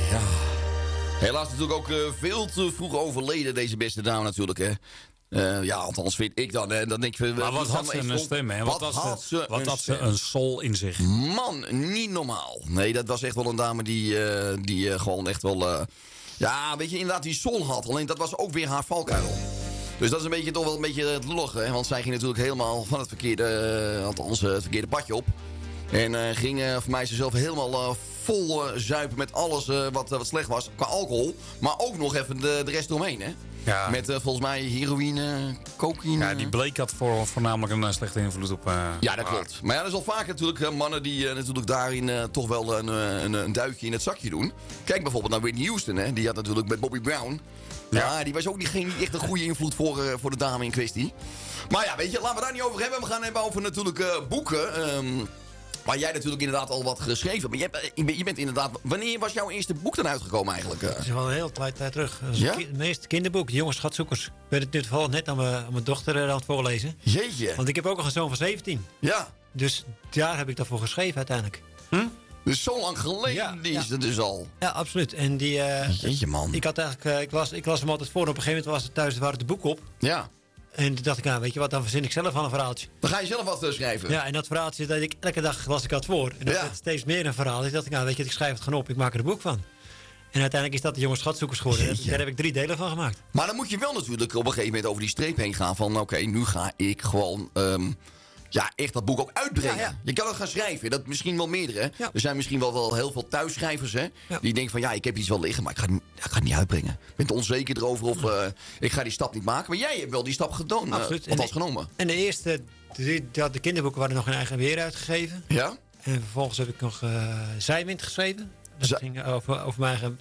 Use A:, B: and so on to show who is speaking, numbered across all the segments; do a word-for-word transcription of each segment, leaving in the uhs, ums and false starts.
A: Ja. Helaas natuurlijk ook uh, veel te vroeg overleden, deze beste dame natuurlijk, hè. Uh, ja, althans vind ik dan. Hè. Dan denk ik,
B: maar wat had ze een stem, hè? Wat, wat had ze, wat had ze een soul in zich?
A: Man, niet normaal. Nee, dat was echt wel een dame die, uh, die uh, gewoon echt wel... Uh, ja, weet je, inderdaad die soul had. Alleen dat was ook weer haar valkuil. Dus dat is een beetje, toch wel een beetje het loggen. Hè? Want zij ging natuurlijk helemaal van het verkeerde, uh, althans, het verkeerde padje op. En uh, ging uh, voor mij zichzelf helemaal uh, vol uh, zuipen met alles uh, wat, uh, wat slecht was. Qua alcohol. Maar ook nog even de, de rest eromheen, hè. Ja. Met uh, volgens mij heroïne, cocaïne.
B: Ja, die bleek had voor, voornamelijk een uh, slechte invloed op... Uh,
A: ja, dat klopt. Maar ja, er is al vaak natuurlijk uh, mannen die uh, natuurlijk daarin uh, toch wel een, een, een duikje in het zakje doen. Kijk bijvoorbeeld naar Whitney Houston, hè. Die had natuurlijk met Bobby Brown. Ja, ja die was ook niet, geen echt een goede invloed voor, uh, voor de dame in kwestie. Maar ja, weet je, laten we daar niet over hebben. We gaan hebben over natuurlijk uh, boeken. Um, Waar jij natuurlijk inderdaad al wat geschreven. Maar je, hebt, je bent inderdaad... Wanneer was jouw eerste boek dan uitgekomen eigenlijk?
C: Dat is wel een hele tijd, tijd terug. Dat is
A: ja?
C: Het meeste kinderboek, de jonge schatzoekers. Ik ben het nu toevallig net aan mijn, aan mijn dochter aan het voorlezen.
A: Jeetje.
C: Want ik heb ook nog een zoon van zeventien.
A: Ja.
C: Dus daar heb ik daarvoor geschreven uiteindelijk.
A: Hm? Dus zo lang geleden
C: ja,
A: die is
C: ja.
A: het dus al.
C: Ja, absoluut. En die... Uh,
A: Jeetje man.
C: Ik, had eigenlijk, uh, ik, las, ik las hem altijd voor. En op een gegeven moment was het thuis, er waren de boeken op.
A: Ja.
C: En toen dacht ik, nou, weet je wat, dan verzin ik zelf al een verhaaltje.
A: Dan ga je zelf wat uh, schrijven.
C: Ja, en dat verhaaltje, dat ik elke dag las ik dat voor. En dat
A: ja.
C: werd steeds meer een verhaal. Dus dacht ik, nou, weet je, ik schrijf het gewoon op, ik maak er een boek van. En uiteindelijk is dat de jonge schatzoekers geworden. Jeetje. Daar heb ik drie delen van gemaakt.
A: Maar dan moet je wel natuurlijk op een gegeven moment over die streep heen gaan van, oké, okay, nu ga ik gewoon... Um, Ja, echt dat boek ook uitbrengen. Ja, ja. Je kan het gaan schrijven. Dat misschien wel meerdere. Ja. Er zijn misschien wel, wel heel veel thuisschrijvers. Hè, ja. Die denken van ja, ik heb iets wel liggen. Maar ik ga, het, ik ga het niet uitbrengen. Ik ben te onzeker erover. Of uh, ik ga die stap niet maken. Maar jij hebt wel die stap gedaan. Absoluut. Uh, althans genomen.
C: En de eerste, de, de kinderboeken waren nog in eigen weer uitgegeven.
A: Ja.
C: En vervolgens heb ik nog uh, Zijwind geschreven. Dat Z- ging over, over mijn eigen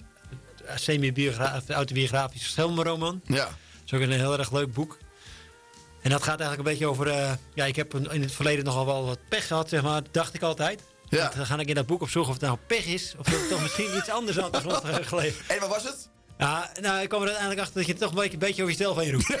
C: semi-autobiografische schelmenroman.
A: Ja.
C: Dat is ook een heel erg leuk boek. En dat gaat eigenlijk een beetje over... Uh, ja, ik heb in het verleden nogal wel wat pech gehad, zeg maar. Dacht ik altijd.
A: Ja.
C: Dan ga ik in dat boek opzoeken of het nou pech is. Of dat het toch misschien iets anders aan de grond gelegen.
A: En wat was het?
C: Ja, nou, ik kwam er uiteindelijk achter dat je toch een beetje, een beetje over jezelf heen roept.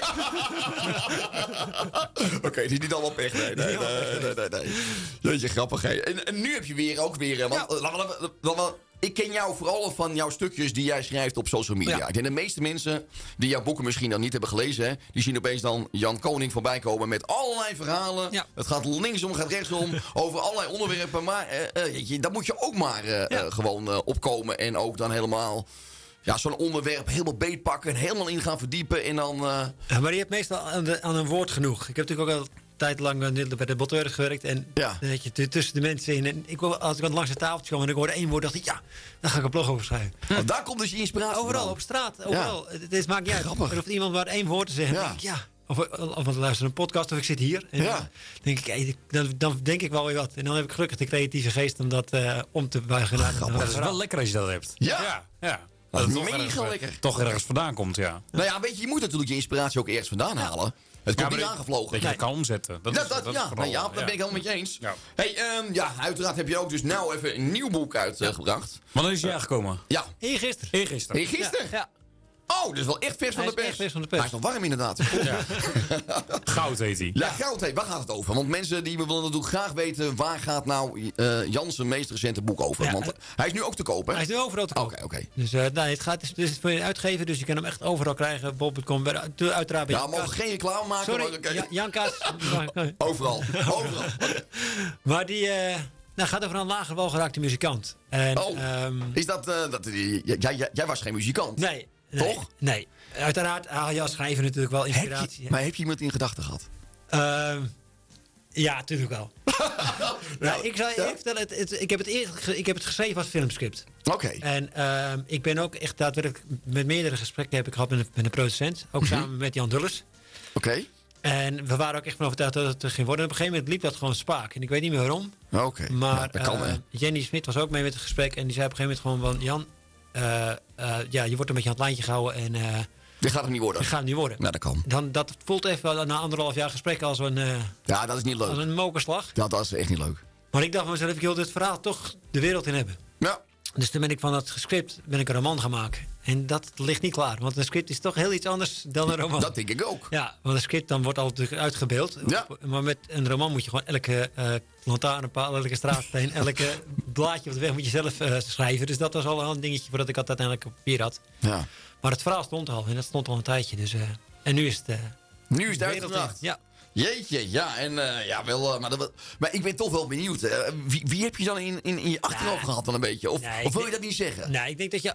A: Oké, okay, het is niet allemaal pech. Nee, nee, nee. nee, nee, nee. Dat is grappig, hè. En, en nu heb je weer ook weer... Want, ja. laten we, laten we, ik ken jou vooral van jouw stukjes die jij schrijft op social media. Ja. Ik denk de meeste mensen die jouw boeken misschien dan niet hebben gelezen... Hè, die zien opeens dan Jan Koning voorbij komen met allerlei verhalen. Ja. Het gaat linksom, gaat rechtsom, over allerlei onderwerpen. Maar uh, uh, daar moet je ook maar uh, ja. uh, gewoon uh, opkomen. En ook dan helemaal... Ja, zo'n onderwerp helemaal beetpakken en helemaal in gaan verdiepen en dan... Uh...
C: Ja, maar je hebt meestal aan, de, aan een woord genoeg. Ik heb natuurlijk ook al tijd lang bij de Boteur gewerkt. En ja. dan je tussen de mensen in. En ik, als ik aan langs het tafeltje kwam en ik hoorde één woord, dacht ik, ja, daar ga ik een blog over schrijven.
A: Want daar komt dus je inspiratie
C: Overal,
A: van.
C: op straat, overal. Ja. Het, het maakt niet uit.
A: Grappig.
C: Er hoeft iemand maar één woord te zeggen. Ja. Dan denk ik, ja. Of, of ik luister een podcast of ik zit hier. En
A: ja.
C: denk ik, hey, dan, dan denk ik wel weer wat. En dan heb ik gelukkig de creatieve geest om dat uh, om te buigen.
B: Naar, naar dat is wel lekker als je dat hebt.
A: Ja,
B: ja. ja.
A: Dat, dat
B: is
A: mega
B: ergens,
A: lekker.
B: Toch ergens vandaan komt, ja.
A: Nou ja, weet je, je moet natuurlijk je inspiratie ook ergens vandaan halen. Het komt ja, niet aangevlogen.
B: Dat je het kan omzetten. Dat
A: ja,
B: is,
A: dat,
B: dat
A: ja,
B: is vooral,
A: nou ja, daar
B: ja.
A: ben ik helemaal met je eens.
B: Ja.
A: Hey, um, ja, uiteraard heb je ook dus nou even een nieuw boek uitgebracht. Uh,
B: Wanneer is hij aangekomen?
A: Ja.
C: Eergisteren.
B: Eergisteren.
A: Eergisteren?
C: Ja. ja.
A: Oh, dus wel echt vers van de pers.
C: Echt vers van de pers.
A: Hij is nog warm inderdaad.
B: Ja. Goud heet hij.
A: Ja, goud heet. Waar gaat het over? Want mensen die willen natuurlijk graag weten... waar gaat nou uh, Jans zijn meest recente boek over? Ja, Want uh, hij is nu ook te kopen.
C: Hij is nu overal te kopen.
A: Oké, okay, oké.
C: Okay. Dus uh, nou, het gaat, het is voor je uitgever, dus je kan hem echt overal krijgen. Bob punt com, uiteraard bij
A: Ja, we mogen geen reclame maken.
C: Sorry,
A: maar, okay.
C: ja, Janka's.
A: Overal, overal.
C: Maar die... Uh, Nou, gaat over een lager welgeraakte muzikant. En,
A: oh, um, is dat... Uh, dat jij, jij, jij was geen muzikant?
C: Nee. nee
A: Toch?
C: Nee. Uiteraard, haal je als schrijver natuurlijk wel inspiratie.
A: Heb je, maar heb je iemand in gedachten gehad?
C: Uh, ja, natuurlijk wel. nou, nou, ik zal je ja? even vertellen, het, het, ik, heb het eerst, ik heb het geschreven als filmscript.
A: Oké. Okay.
C: En uh, ik ben ook echt daadwerkelijk... Met meerdere gesprekken heb ik gehad met een, met een producent. Ook mm-hmm. samen met Jan Dullers.
A: Oké. Okay.
C: En we waren ook echt van overtuigd dat het er ging worden. En op een gegeven moment liep dat gewoon spaak. En ik weet niet meer waarom.
A: Oké. Okay.
C: Maar
A: ja, dat kan, uh,
C: Jenny Smit was ook mee met het gesprek. En die zei op een gegeven moment gewoon van... Jan, uh, uh, ja, je wordt een beetje aan het lijntje gehouden. En, uh,
A: dit gaat het niet worden.
C: Dit gaat het niet worden.
A: Nou, dat kan.
C: Dan, dat voelt even na anderhalf jaar gesprek als een... Uh,
A: ja, dat is niet leuk.
C: Als een mokerslag.
A: Ja, dat is echt niet leuk.
C: Maar ik dacht van mezelf, ik wil dit verhaal toch de wereld in hebben.
A: Ja.
C: Dus toen ben ik van dat script ben ik een roman gaan maken. En dat ligt niet klaar. Want een script is toch heel iets anders dan een roman.
A: Dat denk ik ook.
C: Ja, want een script dan wordt altijd uitgebeeld.
A: Ja.
C: Maar met een roman moet je gewoon elke uh, lantaarnpaal, elke straatsteen, elke blaadje op de weg moet je zelf uh, schrijven. Dus dat was al een dingetje voordat ik dat uiteindelijk op papier had.
A: Ja.
C: Maar het verhaal stond al. En dat stond al een tijdje. Dus, uh, en nu is het... Uh,
A: nu is het uitgebracht.
C: Ja.
A: Jeetje, ja, en uh, ja, wel, uh, maar, dat, maar ik ben toch wel benieuwd. Uh, wie, wie heb je dan in, in, in je achterhoofd nou, gehad dan een beetje? Of, nee, of wil je dat niet zeggen?
C: Nee, ik denk dat je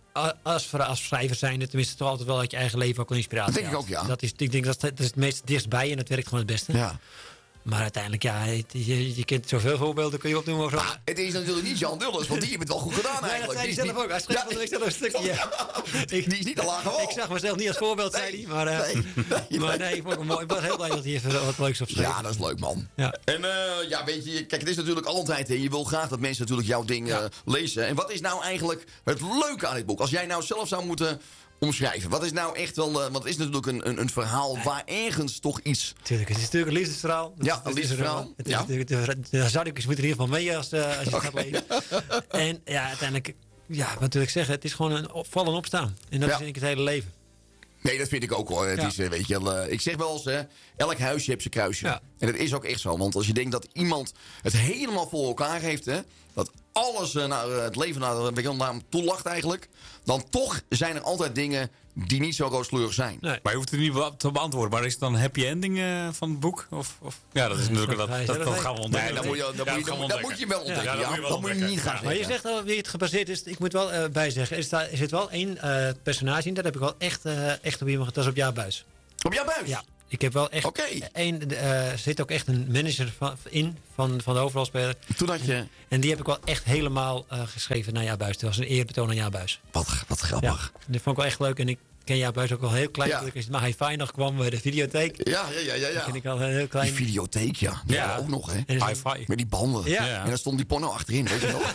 C: als, als schrijver zijn, tenminste toch altijd wel uit je eigen leven ook een inspiratie.
A: Dat denk ik ook, ja.
C: Dat is, ik denk dat, dat is het meest dichtstbij en dat werkt gewoon het beste.
A: Ja.
C: Maar uiteindelijk, ja, je, je kent zoveel voorbeelden, kun je opnoemen. Of zo.
A: Ah, het is natuurlijk niet Jan Dulles, want die heeft het wel goed gedaan eigenlijk.
C: Nee, dat zei hij zelf ook. Hij schreef ja, van de week zelf een stukje. Ja.
A: Ik, die is niet te laag gewoon.
C: Ik zag mezelf niet als voorbeeld, nee, zei hij. Maar, uh, nee, nee, maar nee, ik, vond het mooi. Ik was heel blij dat hij even wat leuks opschreef.
A: Ja, dat is leuk, man.
C: Ja.
A: En uh, ja, weet je, kijk, het is natuurlijk altijd, hè, je wil graag dat mensen natuurlijk jouw ding uh, ja. lezen. En wat is nou eigenlijk het leuke aan dit boek? Als jij nou zelf zou moeten omschrijven. Wat is nou echt wel... Uh, want het is natuurlijk een, een, een verhaal waar ergens toch iets...
C: Tuurlijk, het is natuurlijk een liefdesverhaal.
A: Ja, een liefdesverhaal.
C: Het is
A: ja.
C: natuurlijk... De Hazardicus moet er in ieder geval mee als, uh, als je het okay. gaat lezen. En ja, uiteindelijk... Ja, wat wil ik zeggen? Het is gewoon een op, vallen en opstaan. En dat ja. is denk ik het hele leven.
A: Nee, dat vind ik ook hoor. Het ja. is, weet je, uh, ik zeg wel eens, hè, elk huisje heeft zijn kruisje. Ja. En dat is ook echt zo. Want als je denkt dat iemand het helemaal voor elkaar heeft... Hè, dat alles uh, naar uh, het leven naar, naar hem toe lacht eigenlijk... dan toch zijn er altijd dingen die niet zo rooskleurig zijn.
B: Nee. Maar je hoeft het niet te beantwoorden. Maar is het dan een happy ending uh, van het boek? Of, of? Ja, dat is natuurlijk... Dat, dat, dat, dat gaan we ontdekken.
A: Nee, dat moet je, dat ja, moet je, dat dat moet je wel ontdekken. Ja, ja, dat, ja, dat moet je niet gaan zeggen.
C: Maar je zegt al wie het gebaseerd is. Ik moet wel uh, bijzeggen. Er, staat, er zit wel één uh, personage in. Dat heb ik wel echt, uh, echt op iemand. Dat is op Jaap Buijs.
A: Op Jaap Buijs?
C: Ja. Ik heb wel echt...
A: Oké.
C: Okay. Er uh, zit ook echt een manager van, in van, van de hoofdrolspeler.
A: Toen had je...
C: En die heb ik wel echt helemaal uh, geschreven naar Jaap Buijs. Dat was een eerbetoon aan Jaap Buijs.
A: Wat, wat grappig.
C: Ja, dat vond ik wel echt leuk. En ik ken Jaap Buijs ook wel heel klein.
A: Ja.
C: Maar hij fijn nog kwam bij de videotheek.
A: Ja, ja, ja, ja. ja.
C: Dat ken ik al heel klein.
A: Die videotheek, ja. Die
B: ja.
A: ook nog, hè.
B: Hi-fi.
A: Met die banden.
C: Ja.
A: Ja. En daar stond die porno achterin, weet je nog?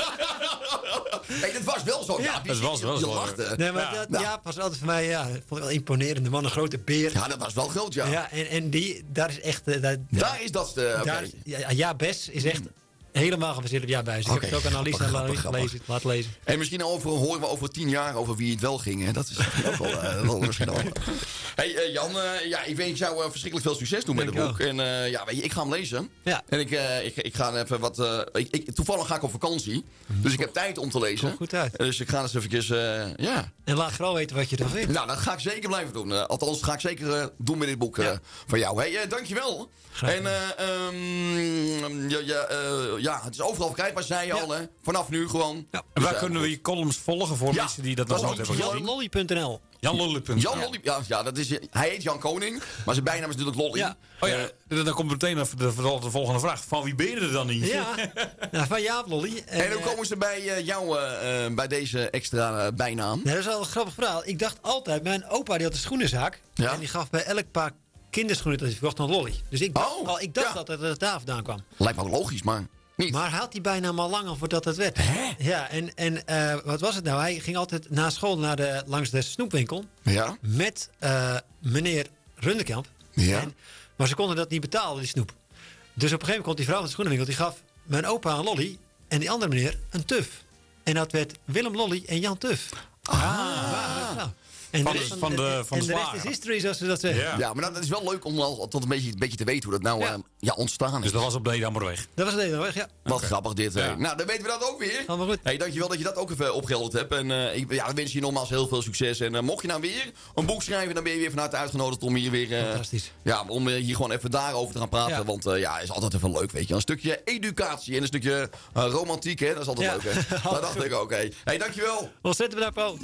A: Nee, dat was wel zo. Ja,
B: ja dat was wel zo.
A: Lachte.
C: Nee, maar ja. Dat, nou. Jaap was altijd voor mij, ja, vond ik wel imponerend. De man, een grote beer.
A: Ja, dat was wel groot, ja.
C: Ja, en, en die, daar is echt... Uh, daar,
A: daar is dat... Uh,
C: daar,
A: okay.
C: ja, ja, Bes is echt... helemaal gebaseerd op Jaap Buijs. Ik okay. heb het ook aan Alice gelezen, laten lezen.
A: En misschien over, horen we over tien jaar over wie het wel ging. Hè? Dat is ook wel, uh, wel misschien wel. Hey uh, Jan, uh, ja, ik wens jou uh, verschrikkelijk veel succes doen met het boek. En uh, ja, weet je, ik ga hem lezen.
C: Ja.
A: En ik, uh, ik, ik ga even wat... Uh, ik, ik, toevallig ga ik op vakantie. Dus ik heb tijd om te lezen.
C: Goed uit.
A: Dus ik ga eens eventjes... Uh, ja.
C: En laat vooral weten wat je ervan vindt.
A: Nou, dat ga ik zeker blijven doen. Uh, althans, dat ga ik zeker uh, doen met dit boek uh, ja. van jou. Hey, uh, dankjewel.
C: Graag.
A: En uh, um, ja, ja, uh, ja, het is overal verkrijgbaar, zei je ja. al, hè? Vanaf nu gewoon.
B: Ja. En waar dus, kunnen we je columns volgen voor ja, mensen die dat nog nooit hebben gezien?
C: Jan Lolly punt n l.
B: Jan Lolly punt n l.
A: Jan Lolly, ja, ja, dat is, hij heet Jan Koning, maar zijn bijnaam is natuurlijk Lolly.
C: Ja.
B: Oh ja, uh, dan komt meteen de, de, de volgende vraag. Van wie ben je er dan niet?
C: Ja, nou, van Jaap Lolly.
A: En, en hoe komen ze bij uh, jou, uh, bij deze extra uh, bijnaam?
C: Ja, dat is wel een grappig verhaal. Ik dacht altijd, mijn opa die had een schoenenzaak. Ja? En die gaf bij elk paar kinderschoenen dat hij verkocht een Lolly. Dus ik dacht, oh, al, ik dacht ja. dat het er daar vandaan kwam.
A: Lijkt me logisch, maar... Niet.
C: Maar hij had die bijna al langer voordat het werd.
A: Hè?
C: Ja, en, en uh, wat was het nou? Hij ging altijd na school naar de, langs de snoepwinkel.
A: Ja.
C: Met uh, meneer Rundekamp.
A: Ja.
C: En, maar ze konden dat niet betalen, die snoep. Dus op een gegeven moment komt die vrouw van de schoenenwinkel. Die gaf mijn opa een lolly. En die andere meneer een tuf. En dat werd Willem Lolly en Jan Tuf.
A: Ah. ah.
C: Nou. En
B: van de, van de, van de, van
C: en de rest is history, zoals ze dat zeggen.
A: Ja, ja maar dat is wel leuk om al tot een beetje, een beetje te weten hoe dat nou ja. Uh, ja, ontstaan is.
B: Dus dat was op de Edammerweg?
C: Dat was op de Edammerweg, ja.
A: Wat okay. grappig dit. Ja. Nou, dan weten we dat ook weer.
C: Allemaal goed.
A: Hey, dankjewel dat je dat ook even opgehelderd hebt. En uh, ik ja, dan wens je nogmaals heel veel succes. En uh, mocht je nou weer een boek schrijven, dan ben je weer van harte uitgenodigd om hier weer... Uh,
C: Fantastisch.
A: Ja, om uh, hier gewoon even daarover te gaan praten. Ja. Want uh, ja, is altijd even leuk, weet je. Een stukje educatie en een stukje uh, romantiek, hè. Dat is altijd ja. leuk, hè. Dat dacht ik ook, hé. Hey, dankjewel.
C: Ontzettend bedankt, Paul.